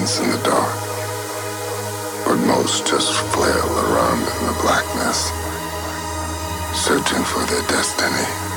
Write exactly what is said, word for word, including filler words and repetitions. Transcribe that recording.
dance in the dark, but most just flail around in the blackness, searching for their destiny.